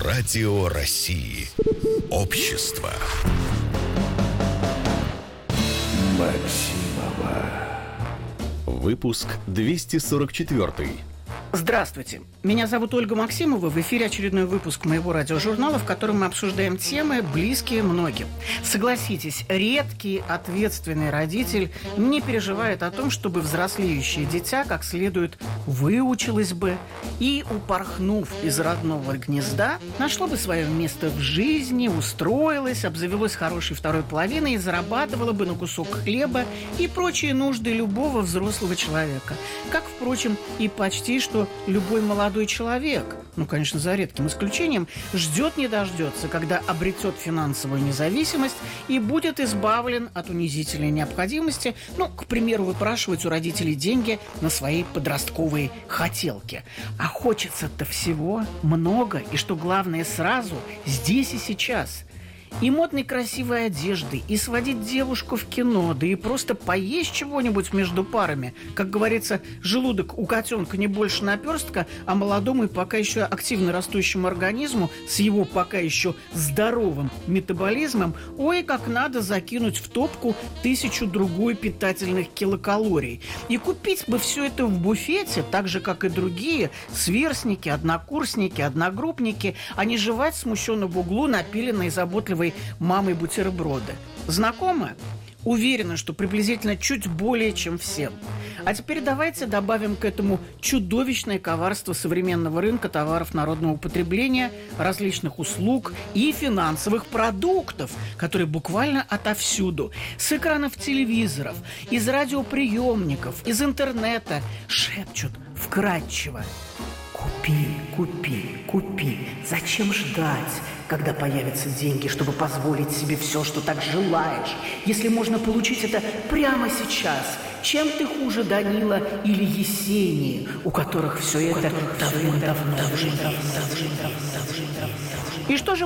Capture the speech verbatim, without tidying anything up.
Радио России. Общество. Максимова. Выпуск двести сорок четыре. Здравствуйте, меня зовут Ольга Максимова. В эфире очередной выпуск моего радиожурнала, в котором мы обсуждаем темы, близкие многим. Согласитесь, редкий ответственный родитель не переживает о том, чтобы взрослеющее дитя как следует выучилось бы и, упорхнув из родного гнезда, нашло бы свое место в жизни, устроилось, обзавелось хорошей второй половиной и зарабатывало бы на кусок хлеба и прочие нужды любого взрослого человека. Как, впрочем, и почти что любой молодой человек, ну, конечно, за редким исключением, ждет не дождется, когда обретет финансовую независимость и будет избавлен от унизительной необходимости, ну, к примеру, выпрашивать у родителей деньги на свои подростковые хотелки. А хочется-то всего много, и, что главное, сразу, здесь и сейчас. И модной красивой одежды, и сводить девушку в кино, да и просто поесть чего-нибудь между парами. Как говорится, желудок у котенка не больше наперстка, а молодому и пока еще активно растущему организму с его пока еще здоровым метаболизмом, ой, как надо закинуть в топку тысячу-другую питательных килокалорий. И купить бы все это в буфете, так же, как и другие сверстники, однокурсники, одногруппники, а не жевать смущенно в углу напиленные заботливые мамой бутерброды. Знакомо? Уверена, что приблизительно чуть более, чем всем. А теперь давайте добавим к этому чудовищное коварство современного рынка товаров народного потребления, различных услуг и финансовых продуктов, которые буквально отовсюду, с экранов телевизоров, из радиоприемников, из интернета шепчут вкрадчиво: купи, купи, купи. Зачем ждать, когда появятся деньги, чтобы позволить себе все, что так желаешь, если можно получить это прямо сейчас? Чем ты хуже Данила или Есении, у которых все это давным-давно уже есть? И что же